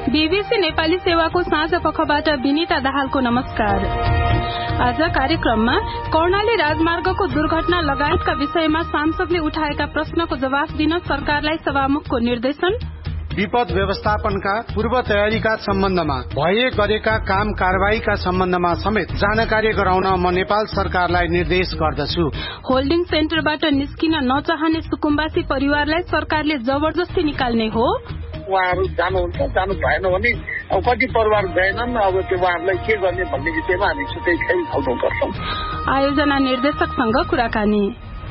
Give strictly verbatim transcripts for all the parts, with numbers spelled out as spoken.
BBC Nepali सेवाको साँझ पखबाट विनिता दाहालको नमस्कार। आज कार्यक्रममा कर्णाली राजमार्गको दुर्घटना लगायतका विषयमा सांसदले उठाएका प्रश्नको जवाफ दिन सरकारलाई सभामुखको निर्देशन, विपद व्यवस्थापनका पूर्व तयारीका सम्बन्धमा भए गरेका काम कारवाहीका सम्बन्धमा समेत जानकारी गराउन म नेपाल सरकारलाई निर्देश गर्दछु। होल्डिङ सेन्टरबाट निस्किन नचाहने सुकुम्बासी परिवारलाई सरकारले जबरजस्ती निकाल्ने हो। उहाँहरू जानुहुन्छ, जानु भएन भने अब कति परिवार गएनन्, अब त्यो उहाँहरूलाई के गर्ने भन्ने विषयमा हामी छुट्टै छलफल गर्छौं। आयोजना निर्देशकसँग कुराकानी।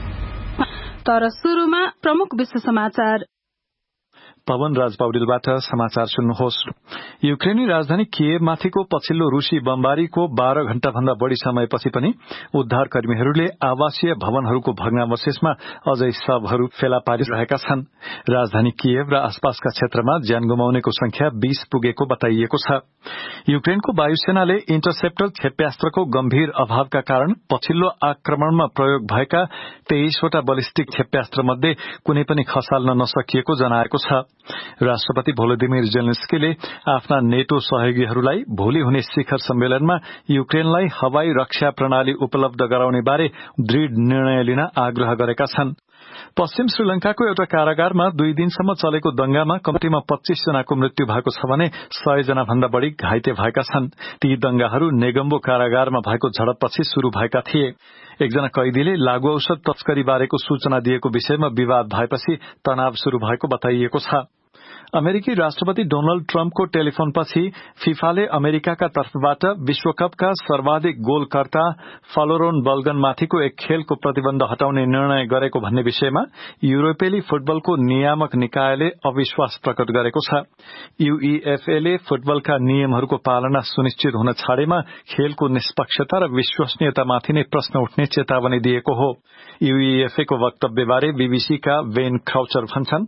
तर सुरुमा प्रमुख विश्व समाचार। पवन राज पौडेलबाट समाचार सुन्नुहोस्। युक्रेनी राजधानी किएभमाथिको पछिल्लो रूसी बमबारीको बाह्र घण्टा भन्दा बढ़ी समयपछि पनि उद्धारकर्मीहरूले आवासीय भवनहरूको भग्नावशेषमा अझै शवहरू फेला पारिरहेका छन्। राजधानी किएभ र आसपासका क्षेत्रमा ज्यान गुमाउनेको संख्या बीस पुगेको बताइएको छ। युक्रेनको वायुसेनाले इन्टरसेप्टर क्षेप्यास्त्रको गम्भीर अभावका कारण पछिल्लो आक्रमणमा प्रयोग भएका तेइसवटा बलिस्टिक क्षेप्यास्त्र मध्ये कुनै पनि खसाल्न नसकिएको जनाएको छ। राष्ट्रपति भोलोदिमिर जेलेन्स्कीले आफ्ना नेटो सहयोगीहरूलाई भोलि हुने शिखर सम्मेलनमा युक्रेनलाई हवाई रक्षा प्रणाली उपलब्ध गराउने बारे दृढ़ निर्णय लिन आग्रह गरेका छन्। पश्चिम श्रीलंकाको एउटा कारागारमा दुई दिनसम्म चलेको दंगामा कम्तीमा पच्चीस जनाको मृत्यु भएको छ भने सय जना भन्दा बढ़ी घाइते भएका छन्। ती दंगाहरू नेगम्बो कारागारमा भएको झडपपछि शुरू भएका थिए। एकजना कैदीले लागू औषध तस्करी बारेको सूचना दिएको विषयमा विवाद भएपछि तनाव शुरू भएको बताइएको छ। अमेरिकी राष्ट्रपति डोनाल्ड ट्रम्पको टेलिफोनपछि फिफाले अमेरिकाका तर्फबाट विश्वकपका सर्वाधिक गोलकर्ता फलोरोन बल्गनमाथिको एक खेलको प्रतिबन्ध हटाउने निर्णय गरेको भन्ने विषयमा युरोपेली फुटबलको नियामक निकायले अविश्वास प्रकट गरेको छ। यूईएफएले फुटबलका नियमहरूको पालना सुनिश्चित हुन छाडेमा खेलको निष्पक्षता र विश्वसनीयतामाथि नै प्रश्न उठ्ने चेतावनी दिएको हो। यूईएफएको वक्तव्यबारे बीबीसीका वेन क्राउचर भन्छन्,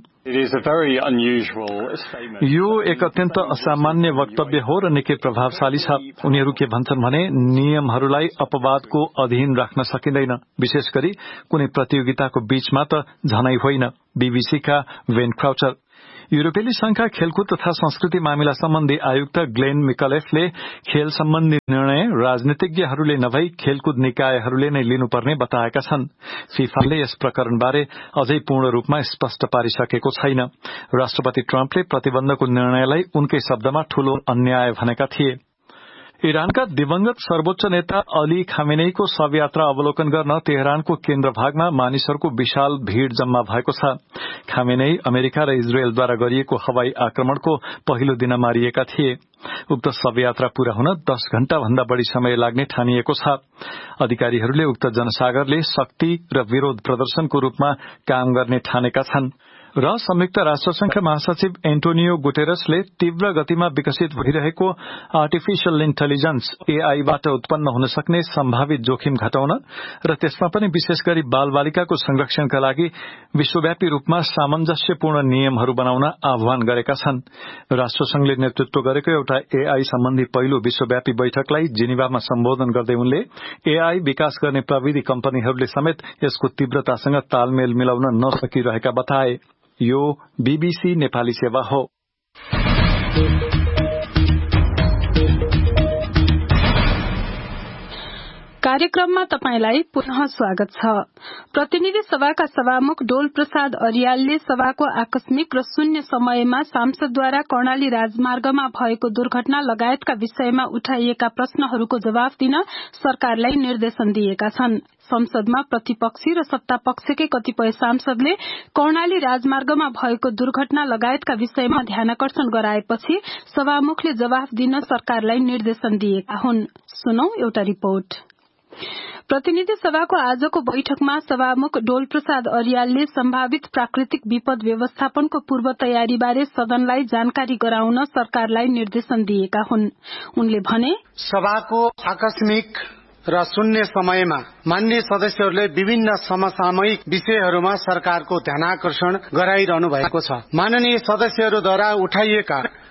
यो एक अत्यन्त असामान्य वक्तव्य हो र निकै प्रभावशाली छ। उनीहरू के भन्छन् भने नियमहरूलाई अपवादको अधीन राख्न सकिँदैन, विशेष गरी कुनै प्रतियोगिताको बीचमा त झनै होइन। बीबीसीका वेन क्राउचर। युरोपेली संघका खेलकुद तथा संस्कृति मामिला सम्बन्धी आयुक्त ग्लेन मिकलेफले खेल सम्बन्धी निर्णय राजनीतिज्ञहरूले नभई खेलकुद निकायहरूले नै लिनुपर्ने बताएका छन्। फिफाले यस प्रकरणबारे अझै पूर्ण रूपमा स्पष्ट पारिसकेको छैन। राष्ट्रपति ट्रम्पले प्रतिबन्धको निर्णयलाई उनकै शब्दमा ठूलो अन्याय भनेका थिए। इरानका दिवंगत सर्वोच्च नेता अली खामेनेईको शवयात्रा अवलोकन गर्न तेहरानको केन्द्र भागमा मानिसहरूको विशाल भीड़ जम्मा भएको छ। खामेनेई अमेरिका र इजरायलद्वारा गरिएको हवाई आक्रमणको पहिलो दिन मारिएका थिए। उक्त शवयात्रा पूरा हुन दस घण्टा भन्दा बढ़ी समय लाग्ने ठानिएको छ। अधिकारीहरूले उक्त जनसागरले शक्ति र विरोध प्रदर्शनको रूपमा काम गर्ने ठानेका छन्। र संयुक्त राष्ट्रसंघका महासचिव एन्टोनियो गुटेरसले तीव्र गतिमा विकसित भइरहेको आर्टिफिशियल इन्टेलिजेन्स एआईबाट उत्पन्न हुन सक्ने सम्भावित जोखिम घटाउन र त्यसमा पनि विशेष गरी बालबालिकाको संरक्षणका लागि विश्वव्यापी रूपमा सामञ्जस्यपूर्ण नियमहरू बनाउन आह्वान गरेका छन्। राष्ट्रसंघले नेतृत्व गरेको एउटा एआई सम्बन्धी पहिलो विश्वव्यापी बैठकलाई जिनिभामा सम्बोधन गर्दै उनले एआई विकास गर्ने प्रविधि कम्पनीहरूले समेत यसको तीव्रतासँग तालमेल मिलाउन नसकिरहेका बताए। यो बीबीसी नेपाली सेवा हो। कार्यक्रममा तपाईंलाई पुनः स्वागत छ। प्रतिनिधि सभाका सभामुख डोल प्रसाद अरियालले सभाको आकस्मिक र शून्य समयमा सांसदद्वारा कर्णाली राजमार्गमा भएको दुर्घटना लगायतका विषयमा उठाइएका प्रश्नहरूको जवाफ दिन सरकारलाई निर्देशन दिएका छन्। संसदमा प्रतिपक्षी र सत्तापक्षकै कतिपय सांसदले कर्णाली राजमार्गमा भएको दुर्घटना लगायतका विषयमा ध्यानकर्षण गराएपछि सभामुखले जवाफ दिन सरकारलाई निर्देशन दिएका हुन्। सुनौ एउटा रिपोर्ट। प्रतिनिधि सभाको आजको बैठकमा सभामुख डोल प्रसाद अरियालले सम्भावित प्राकृतिक विपद व्यवस्थापनको पूर्व तयारीबारे सदनलाई जानकारी गराउन सरकारलाई निर्देशन दिएका हुन्। उनले भने, सभाको आकस्मिक र शून्य समयमा मान्य सदस्यहरूले विभिन्न समसामयिक विषयहरूमा सरकारको ध्यानाकर्षण गराइरहनु भएको छ। माननीय सदस्यहरूद्वारा उठाइएका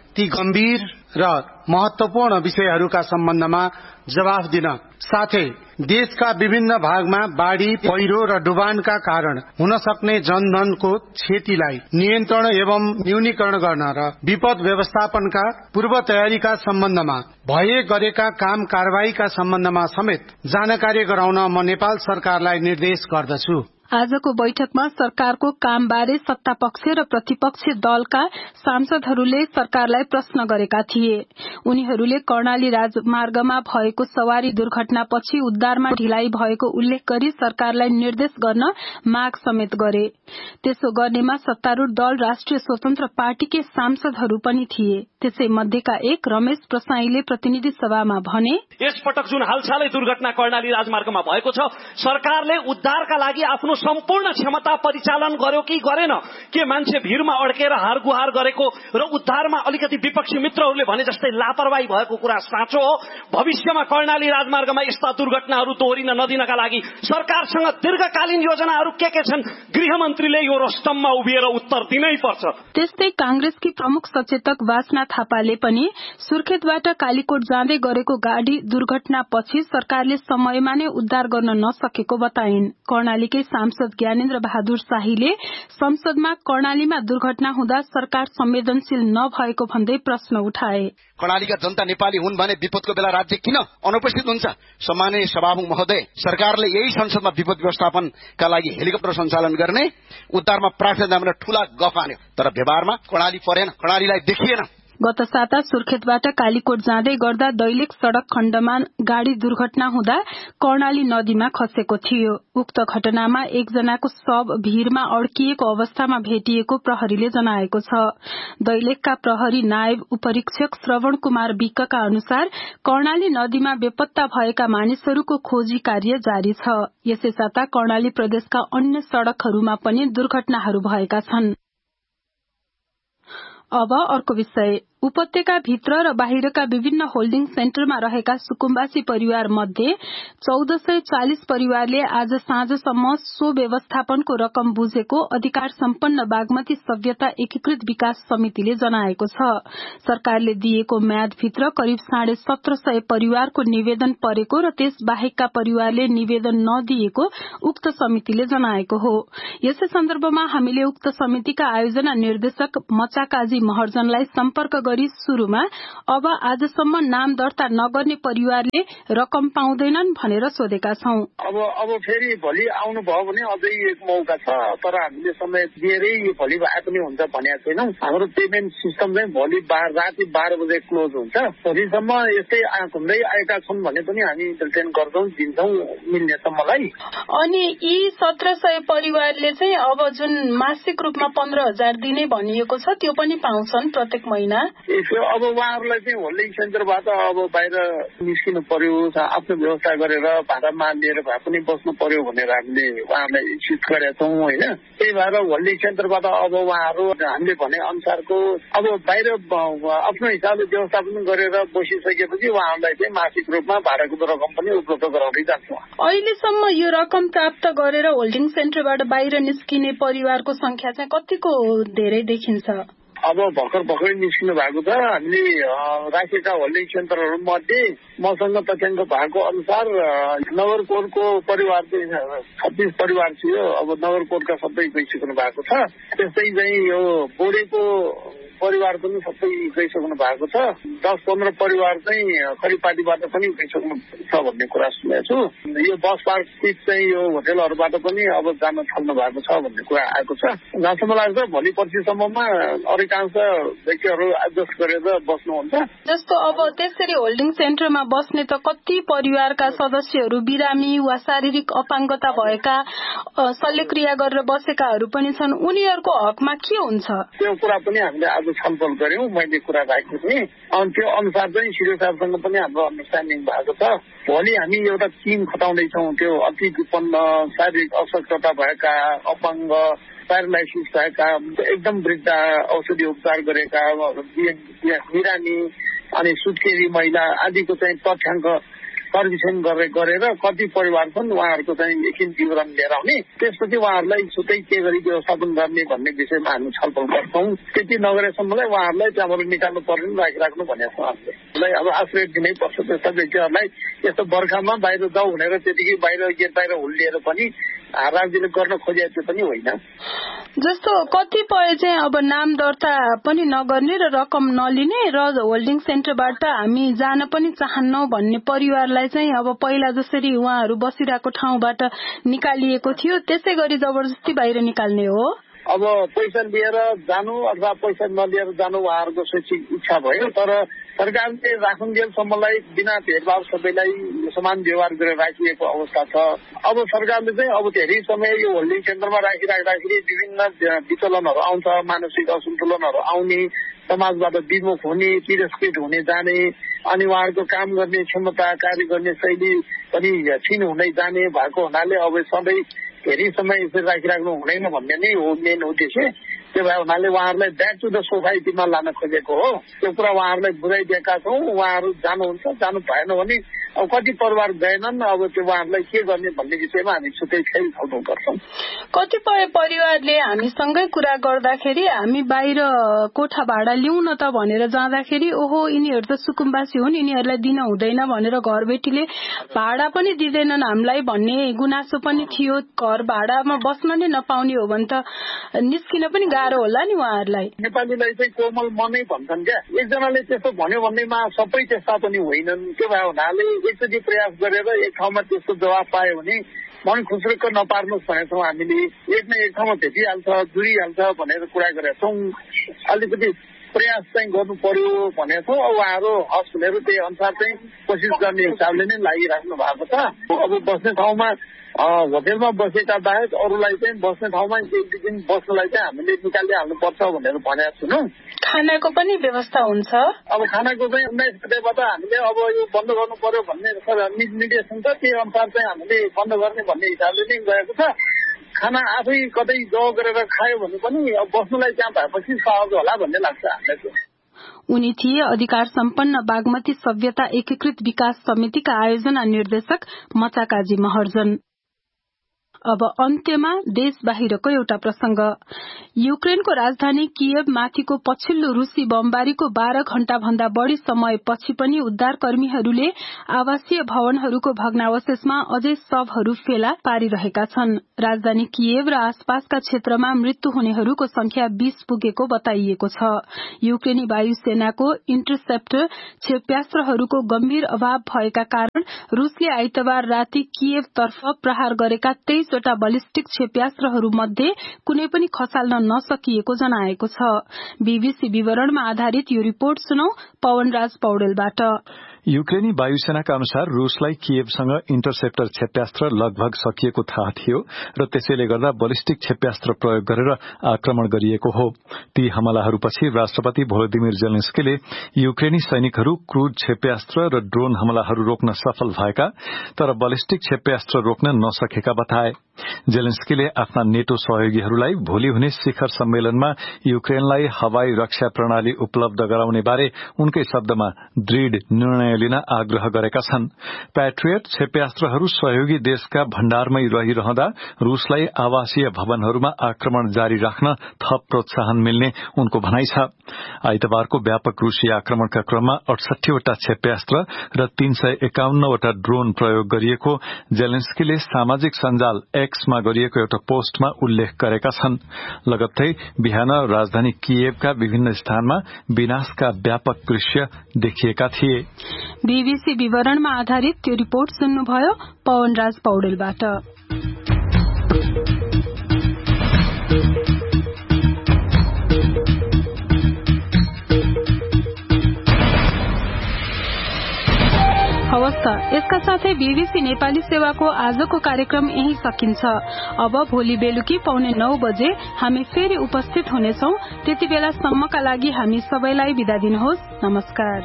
ती गम्भीर र महत्वपूर्ण विषयहरूका सम्बन्धमा जवाफ दिन साथै देशका विभिन्न भागमा बाढ़ी, पहिरो र डुबानका कारण हुन सक्ने जनधनको क्षतिलाई नियन्त्रण एवं न्यूनीकरण गर्न र विपद व्यवस्थापनका पूर्व तयारीका सम्बन्धमा भए गरेका काम कारबाहीका सम्बन्धमा समेत जानकारी गराउन म नेपाल सरकारलाई निर्देश गर्दछु। आजको बैठकमा सरकारको कामबारे सत्तापक्ष र प्रतिपक्ष दलका सांसदहरूले सरकारलाई प्रश्न गरेका थिए। उनीहरूले कर्णाली राजमार्गमा भएको सवारी दुर्घटनापछि उद्धारमा ढिलाइ भएको उल्लेख गरी सरकारलाई निर्देश गर्न माग समेत गरे। त्यसो गर्नेमा सत्तारूढ़ दल राष्ट्रिय स्वतन्त्र पार्टीकै सांसदहरू पनि थिए। त्यसै मध्येका एक रमेश प्रसाईले प्रतिनिधि सभामा भने, यस पटक जुन हालसालै दुर्घटना कर्णाली राजमार्गमा भएको छ, सरकारले उद्धारका लागि आफ्नो सम्पूर्ण क्षमता परिचालन गर्यो कि गरेन? के मान्छे भिरमा अड्केर हारगुहार गरेको र उद्धारमा अलिकति विपक्षी मित्रहरूले भने जस्तै लापरवाही भएको कुरा साँचो हो? भविष्यमा कर्णाली राजमार्गमा यस्ता दुर्घटनाहरू दोहोरिन नदिनका लागि सरकारसँग दीर्घकालीन योजनाहरू के के छन्? गृहमन्त्रीले यो रोस्टममा उभिएर उत्तर दिनै पर्छ। त्यस्तै कांग्रेसकी प्रमुख सचेतक वासना थापाले पनि सुर्खेतबाट कालीकोट जाँदै गरेको गाड़ी दुर्घटनापछि सरकारले समयमा नै उद्धार गर्न नसकेको बताइन्। कर्णालीकै सांसद ज्ञानेन्द्र बहादुर शाहीले संसदमा कर्णालीमा दुर्घटना हुँदा सरकार संवेदनशील नभएको भन्दै प्रश्न उठाए। कर्णालीका जनता नेपाली हुन् भने विपदको बेला राज्य किन अनुपस्थित हुन्छ? सम्माननीय सभामुख महोदय, सरकारले यही संसदमा विपद व्यवस्थापनका लागि हेलिकप्टर सञ्चालन गर्ने, उद्धारमा प्राथमिकता दिन ठूला गफ हान्यो, तर व्यवहारमा कर्णाली परेन, कर्णालीलाई देखिएन। गत साता सुर्खेतबाट कालीकोट जाँदै गर्दा दैलेख सड़क खण्डमा गाड़ी दुर्घटना हुँदा कर्णाली नदीमा खसेको थियो। उक्त घटनामा एकजनाको शव भीरमा अड्किएको अवस्थामा भेटिएको प्रहरीले जनाएको छ। दैलेखका प्रहरी नायब उपरीक्षक श्रवण कुमार विकका अनुसार कर्णाली नदीमा बेपत्ता भएका मानिसहरूको खोजी कार्य जारी छ। यसै साता कर्णाली प्रदेशका अन्य सड़कहरूमा पनि दुर्घटनाहरू भएका छन्। अब अर्को विषय, उपत्यका भित्र र बाहिरका विभिन्न होल्डिङ सेन्टरमा रहेका सुकुम्बासी परिवार मध्ये चौध सय चालिस परिवारले आज साँझसम्म सो व्यवस्थापनको रकम बुझेको अधिकार सम्पन्न बागमती सभ्यता एकीकृत विकास समितिले जनाएको छ। सरकारले दिएको म्यादभित्र करिब साढे सत्र सय परिवारको निवेदन परेको र त्यस बाहेकका परिवारले निवेदन नदिएको उक्त समितिले जनाएको हो। यसै सन्दर्भमा हामीले उक्त समितिका आयोजना निर्देशक मचाकाजी महर्जनलाई सम्पर्क गरी शुरूमा अब आजसम्म नाम दर्ता नगर्ने परिवारले रकम पाउँदैनन् भनेर सोधेका छौं। अब अब फेरि भोलि आउनु भयो भने अझै एक मौका छ, तर हामीले समय दिएरै यो भोलि आए पनि हुन्छ भनेको छैनौं। हाम्रो पेमेन्ट सिस्टम चाहिँ भोलि राति बाह्र बजे क्लोज हुन्छ। भोलिसम्म यस्तै घुम्दै आएका छन् भने पनि हामी मेन्टेन गर्छौं, दिन्छौं मिल्नेसम्मलाई। अनि यी सत्र सय परिवारले चाहिँ अब जुन मासिक रूपमा पन्ध्र हजार दिने भनिएको छ त्यो पनि पाउँछन् प्रत्येक महिना। अब उहाँहरूलाई चाहिँ होल्डिङ सेन्टरबाट अब बाहिर निस्किनु पर्यो, आफ्नो व्यवस्था गरेर भाडामा लिएर भए पनि बस्नु पर्यो भनेर हामीले उहाँहरूलाई सूचित गरेका छौँ होइन। त्यही भएर होल्डिङ सेन्टरबाट अब उहाँहरू हामीले भने अनुसारको अब बाहिर आफ्नो हिसाबले व्यवस्थापन गरेर बसिसकेपछि उहाँहरूलाई चाहिँ मासिक रूपमा भाडाको रकम पनि उपलब्ध गराउँदै जान्छौँ। अहिलेसम्म यो रकम प्राप्त गरेर होल्डिङ सेन्टरबाट बाहिर निस्किने परिवारको संख्या चाहिँ कतिको धेरै देखिन्छ? अब भर्खर भर्खरै निस्किनु भएको छ। हामीले राखेका होल्डिङ सेन्टरहरू मध्ये मसँग तथ्याङ्क भएको अनुसार नगरकोटको परिवार चाहिँ छत्तीस परिवार थियो। अब नगरकोटका सबै गइसक्नु भएको छ। त्यस्तै चाहिँ यो बोडेको परिवार पनि सबै गइसक्नु भएको छ। दस पन्ध्र परिवार चाहिँ खरिपाटीबाट पनि गइसक्नु छ भन्ने कुरा सुनेको छु। यो बस पार्क स्थित चाहिँ यो होटेलहरूबाट पनि अब जान थाल्नु भएको छ भन्ने कुरा आएको छ। जहाँसम्म लाग्छ भोलि पर्सिसम्ममा अधिकांश व्यक्तिहरू एडजस्ट गरेर बस्नुहुन्छ। जस्तो अब त्यसरी होल्डिङ सेन्टरमा बस्ने त कति परिवारका सदस्यहरू बिरामी वा शारीरिक अपाङ्गता भएका शल्यक्रिया गरेर बसेकाहरू पनि छन्। उनीहरूको हकमा के हुन्छ? त्यो कुरा पनि हामीले आज छलफल गर्यौं। मैले कुरा राखेको थिएँ। अनि त्यो अनुसार चाहिँ सिडिओ साहबसँग पनि हाम्रो अन्डरस्ट्यान्डिङ भएको छ। भोलि हामी एउटा टिम खटाउँदैछौँ। त्यो अति विपन्न शारीरिक अशक्तता भएका, अपाङ्ग, प्यारालाइसिस भएका, एकदम वृद्ध, औषधि उपचार गरेका, बिरामी अनि सुत्केरी महिला आदिको चाहिँ तथ्याङ्क सर्भिसिङ गरेर कति परिवार छन् उहाँहरूको चाहिँ एकछिन विवरण लिएर आउने, त्यसपछि उहाँहरूलाई छुट्टै के गरी व्यवस्थापन गर्ने भन्ने विषयमा हामी छलफल गर्छौँ। त्यति नगरेसम्मलाई उहाँहरूलाई त्यहाँबाट निकाल्नु पर्ने राखिराख्नु भनेको छौँ हामीले। अब आश्रय दिनै पर्छ त्यस्ता व्यक्तिहरूलाई। यस्तो बर्खामा बाहिर जाऊ भनेर त्यतिकै बाहिर गेट बाहिर हुल्लिएर पनि राज्यले गर्न खोजेको पनि होइन। जस्तो कतिपय चाहिँ अब नाम दर्ता पनि नगर्ने र रकम नलिने र होल्डिङ सेन्टरबाट हामी जान पनि चाहन्नौ भन्ने परिवारलाई चाहिँ अब पहिला जसरी उहाँहरू बसिरहेको ठाउँबाट निकालिएको थियो त्यसै गरी जबरजस्ती बाहिर निकाल्ने हो। अब पैसा लिएर जानु अथवा पैसा नलिएर जानु उहाँहरूको शैक्षिक इच्छा भयो, तर सरकारले राखुन्जेलसम्मलाई बिना भेदभाव सबैलाई समान व्यवहार गरेर राखिएको अवस्था छ। अब सरकारले चाहिँ अब धेरै समय यो होल्डिङ सेन्टरमा राखिराख्दाखेरि विभिन्न विचलनहरू आउँछ, मानसिक असन्तुलनहरू आउने, समाजबाट विमुख हुने, तिरस्कृत हुने जाने, अनि उहाँहरूको काम गर्ने क्षमता, कार्य गर्ने शैली पनि क्षीण हुँदै जाने भएको हुनाले अब सधैँ धेरै समय यसरी राखिराख्नु हुँदैन भन्ने नै हो मेन उद्देश्य। त्यो भए हुनाले उहाँहरूलाई ब्याक टु द सोसाइटीमा लान खोजेको हो। त्यो कुरा उहाँहरूलाई बुझाइदिएका छौँ। उहाँहरू जानुहुन्छ, जानु भएन भने अब कति परिवार गएनन्, अब त्यो उहाँहरूलाई के गर्ने भन्ने विषयमा हामी छुट्टै छलफल गर्छौँ। कतिपय परिवारले हामीसँगै कुरा गर्दाखेरि हामी बाहिर कोठा भाडा लिउँ न त भनेर जाँदाखेरि ओहो यिनीहरू त सुकुम्बासी हुन्, यिनीहरूलाई दिन हुँदैन भनेर घरबेटीले भाडा पनि दिँदैनन् हामीलाई भन्ने गुनासो पनि थियो। घर भाडामा बस्न नै नपाउने हो भने त निस्किन पनि गाह्रो होला नि उहाँहरूलाई। नेपालीलाई चाहिँ कोमल मनै भन्छन् क्या, एकजनाले त्यस्तो भन्यो भन्दैमा सबै त्यस्ता पनि होइनन्। त्यो भए हुनाले एकचोटि प्रयास गरेर एक ठाउँमा त्यसको जवाब पायो भने मन खुस्रुक्क नपार्नुहोस् भनेको छौँ हामीले। एक न एक ठाउँमा भेटिहाल्छ, जुरिहाल्छ भनेर कुरा गरेका छौँ। अलिकति प्रयास चाहिँ गर्नु पर्यो भनेको छौँ। अब उहाँहरू हस् भनेर त्यही अनुसार चाहिँ कोसिस गर्ने हिसाबले नै लागिराख्नु भएको छ। अब बस्ने ठाउँमा होटेलमा बसेका बाहेक अरूलाई चाहिँ बस्ने ठाउँमा एक दिन बस्नलाई चाहिँ हामीले निकालिहाल्नुपर्छ भनेर भनेको छौँ। खानाको पनि व्यवस्था हुन्छ। अब खानाको चाहिँ उन्नाइस गतेबाट हामीले अब यो बन्द गर्नु पर्यो भन्ने निर्देशन छ, त्यही अनुसार चाहिँ हामीले बन्द गर्ने भन्ने हिसाबले नै गएको छ। खाना आफै कतै ज गरेर खायो भने पनि अब बस्नुलाई त्यहाँ भएपछि सहज होला भन्ने लाग्छ हामीलाई। उनी थिए अधिकार सम्पन्न बागमती सभ्यता एकीकृत विकास समितिका आयोजना निर्देशक मचाकाजी महर्जन। अब अन्त्यमा देश बाहिरको एउटा प्रसंग। युक्रेनको राजधानी कियव माथिको पछिल्लो रूसी बमबारीको बाह्र घण्टा भन्दा बढ़ी समयपछि पनि उद्धारकर्मीहरूले आवासीय भवनहरूको भग्नावशेषमा अझै शवहरू फेला पारिरहेका छन्। राजधानी कियव र आसपासका क्षेत्रमा मृत्यु हुनेहरूको संख्या बीस पुगेको बताइएको छ। युक्रेनी वायुसेनाको इन्टरसेप्टर क्षेप्यास्त्रहरूको गम्भीर अभाव भएका कारण रूसले आइतबार राति कियव तर्फ प्रहार गरेका तेइस वटा बलिस्टिक क्षेप्यास्त्रहरू मध्ये कुनै पनि खसाल्न नसकिएको जनाएको छ। बीबीसी विवरणमा आधारित यो रिपोर्ट सुनौ पवनराज पौडेलबाट। युक्रेनी वायुसेनाका अनुसार रूसलाई कियवसँग इन्टरसेप्टर क्षेप्यास्त्र लगभग सकिएको थाहा थियो र त्यसैले गर्दा बलिस्टिक क्षेप्यास्त्र प्रयोग गरेर आक्रमण गरिएको हो। ती हमलाहरूपछि राष्ट्रपति भोलोदिमिर जेलेन्स्कीले युक्रेनी सैनिकहरू क्रूज क्षेप्यास्त्र र ड्रोन हमलाहरू रोक्न सफल भएका तर बलिस्टिक क्षेप्यास्त्र रोक्न नसकेका बताए। जेलेन्स्कीले आफ्ना नेटो सहयोगीहरूलाई भोलि हुने शिखर सम्मेलनमा युक्रेनलाई हवाई रक्षा प्रणाली उपलब्ध गराउने बारे उनकै शब्दमा दृढ़ निर्णय लिन आग्रह गरेका छन्। प्याट्रियट क्षेप्यास्त्रहरू सहयोगी देशका भण्डारमै रहिरहँदा रूसलाई आवासीय भवनहरूमा आक्रमण जारी राख्न थप प्रोत्साहन मिल्ने उनको भनाइ छ। आइतबारको व्यापक रूसी आक्रमणका क्रममा अठसठी वटा क्षेप्यास्त्र र तीन सय एकाउन्नवटा ड्रोन प्रयोग गरिएको जेलेन्स्कीले सामाजिक सञ्जाल एक्समा गरिएको एउटा पोस्टमा उल्लेख गरेका छन्। लगत्तै बिहान राजधानी कियवका विभिन्न स्थानमा विनाशका व्यापक दृश्य देखिएका थिए। बीबीसी विवरणमा आधारित त्यो रिपोर्ट सुन्नुभयो पवनराज पौडेलबाट। हवस् त, यसका साथै बीबीसी नेपाली सेवाको आजको कार्यक्रम यही सकिन्छ। अब भोलि बेलुकी पौने नौ बजे हामी फेरि उपस्थित हुनेछौं। त्यति बेलासम्मका लागि हामी सबैलाई बिदा दिनुहोस्। नमस्कार।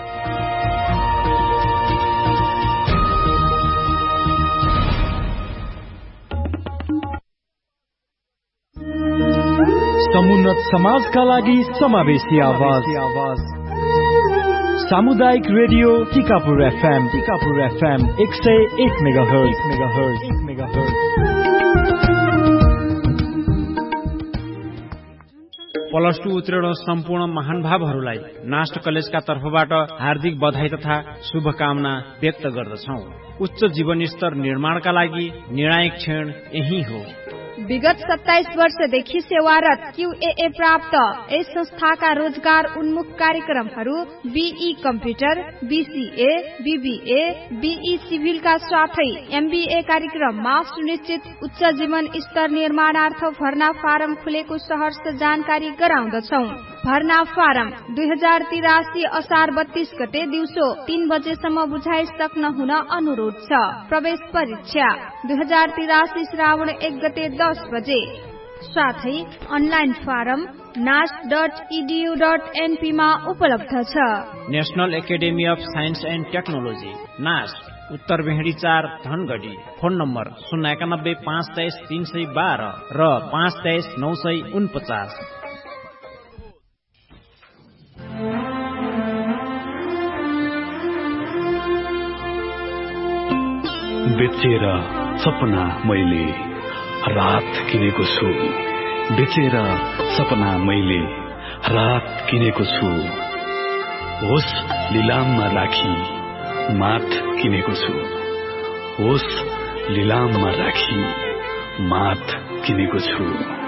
समुन्नत समाजका लागि समावेशी आवाज। सामुदायिक radio Tikapur FM Tikapur FM एक सय एक megahertz megahertz megahertz. Plus two उत्तीर्ण सम्पूर्ण महानुभावहरूलाई नास्ट कलेजका तर्फबाट हार्दिक बधाई तथा शुभकामना व्यक्त गर्दछौ। उच्च जीवन स्तर निर्माणका लागि निर्णायक क्षण यही हो। विगत सत्ताइस वर्षदेखि सेवारत क्यूएए प्राप्त यस संस्थाका रोजगार उन्मुख कार्यक्रमहरू be computer, BCA, BBA, be सिभिलका साथै एमबीए कार्यक्रममा सुनिश्चित उच्च जीवन स्तर निर्माणार्थ भर्ना फारम खुलेको सहर्ष जानकारी गराउँदछौ। भर्ना फारम दुई हजार तिरासी असार बत्तीस गते दिउँसो तीन बजेसम्म बुझाइ सक्न हुन अनुरोध छ। प्रवेश परीक्षा दुई हजार तिरासी श्रावण एक गते दस बजे। साथै online form नास्ट dot edu dot NP मा उपलब्ध छ। National academy of science and technology नास्ट उत्तर भेडी चार धनगढी। फोन नम्बर शून्य एकानब्बे पाँच तेइस तीन सय बाह्र र पाँच तेइस नौ सय उनपचास। बेचेर सपना मैले रात किनेको छु, बेचेर सपना मैले रात किनेको छु। होस लिलाममा राखी माथ किनेको छु, होस लिलाममा राखी माथ किनेको छु।